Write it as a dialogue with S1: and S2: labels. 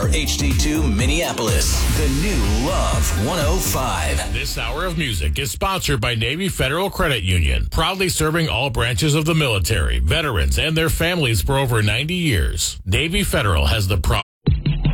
S1: HD2 Minneapolis. The new Love 105.
S2: This hour of music is sponsored by Navy Federal Credit Union, proudly serving all branches of the military, veterans, and their families for over 90 years. Navy Federal has the